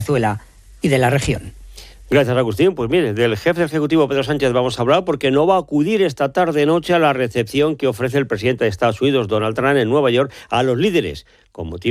Venezuela y de la región. Gracias, Agustín. Pues mire, del jefe ejecutivo Pedro Sánchez vamos a hablar porque no va a acudir esta tarde-noche a la recepción que ofrece el presidente de Estados Unidos, Donald Trump, en Nueva York, a los líderes, con motivo